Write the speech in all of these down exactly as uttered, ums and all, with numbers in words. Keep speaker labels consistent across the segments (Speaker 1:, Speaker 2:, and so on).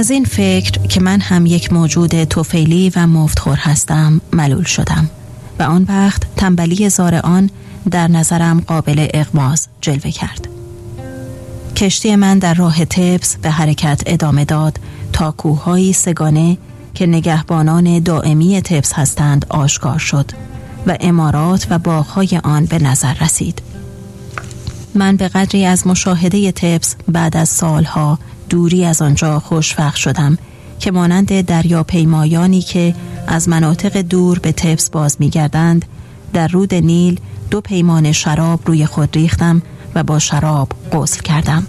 Speaker 1: از این فکر که من هم یک موجود طفیلی و مفتخور هستم ملول شدم و آن وقت تنبلی زار آن در نظرم قابل اغماض جلوه کرد. کشتی من در راه طبس به حرکت ادامه داد تا کوه‌های سگانه که نگهبانان دائمی طبس هستند آشکار شد و عمارات و باغ‌های آن به نظر رسید. من به قدری از مشاهده طبس بعد از سالها دوری از آنجا خوشوقت شدم که مانند دریاپیمایانی که از مناطق دور به طبس باز می‌گردند در رود نیل دو پیمانه شراب روی خود ریختم و با شراب غسل کردم.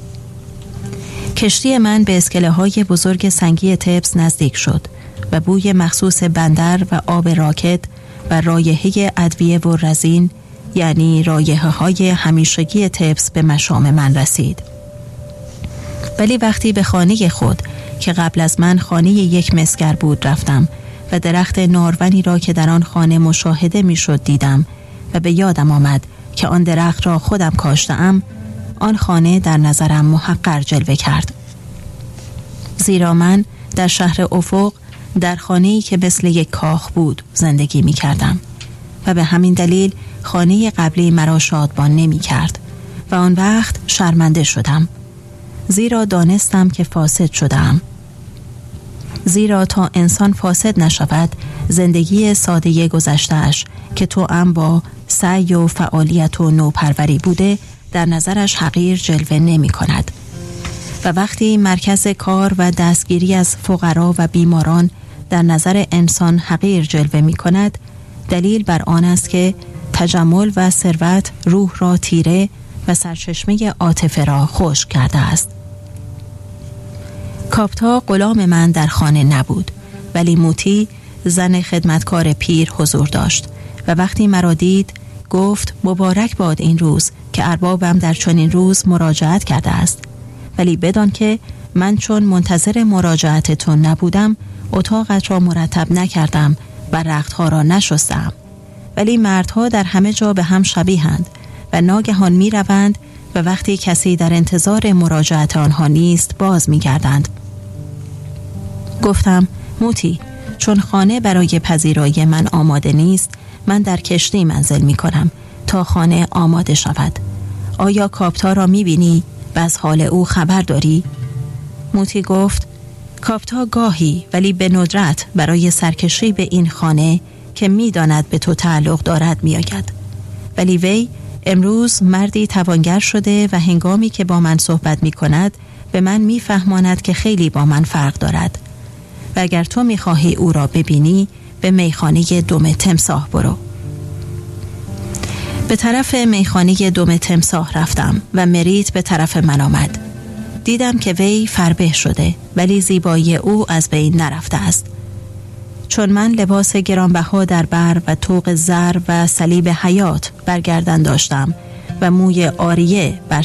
Speaker 1: کشتی من به اسکله‌های بزرگ سنگی طبس نزدیک شد و بوی مخصوص بندر و آب راکد و رایحه ادویه و رزین، یعنی رایحه‌های همیشگی طبس، به مشام من رسید. ولی وقتی به خانه خود که قبل از من خانه یک مسگر بود رفتم و درخت نارونی را که در آن خانه مشاهده می‌شد دیدم و به یادم آمد که آن درخت را خودم کاشتم، آن خانه در نظرم محقر جلوه کرد. زیرا من در شهر افق در خانه‌ای که مثل یک کاخ بود زندگی می کردم و به همین دلیل خانه قبلی مرا شادمان نمی کرد و آن وقت شرمنده شدم، زیرا دانستم که فاسد شدم. زیرا تا انسان فاسد نشود زندگی ساده گذشته‌اش که توأم با سعی و فعالیت و نوپروری بوده در نظرش حقیر جلوه نمی کند و وقتی مرکز کار و دستگیری از فقرا و بیماران در نظر انسان حقیر جلوه می کند، دلیل بر آن است که تجمل و ثروت روح را تیره و سرچشمه عاطفه را خشک کرده است. کاپتا غلام من در خانه نبود، ولی موتی زن خدمتکار پیر حضور داشت و وقتی مرا دید گفت مبارک باد این روز که اربابم در چنین روز مراجعت کرده است، ولی بدان که من چون منتظر مراجعت تو نبودم اتاقت را مرتب نکردم و رختها را نشستم. ولی مردها در همه جا به هم شبیهند و ناگهان می روند و وقتی کسی در انتظار مراجعت آنها نیست باز می گردند. گفتم موتی، چون خانه برای پذیرایی من آماده نیست، من در کشتی منزل می کنم تا خانه آماده شود. آیا کاپتا را می بینی و از حال او خبر داری؟ موتی گفت کاپتا گاهی، ولی به ندرت برای سرکشی به این خانه که می داند به تو تعلق دارد می آید. ولی وی امروز مردی توانگر شده و هنگامی که با من صحبت می کند به من می فهماند که خیلی با من فرق دارد و اگر تو می خواهی او را ببینی به میخانه دم تمساح برو. به طرف میخانه دم تمساح رفتم و مریت به طرف من آمد. دیدم که وی فربه شده ولی زیبایی او از بین نرفته است. چون من لباس گرانبها در بر و طوق زر و صلیب حیات برگردن داشتم و موی آریه بر